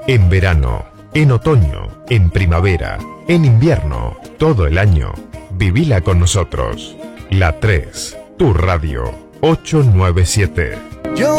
En verano, en otoño, en primavera, en invierno, todo el año. Vivila con nosotros. La 3, tu radio, 897.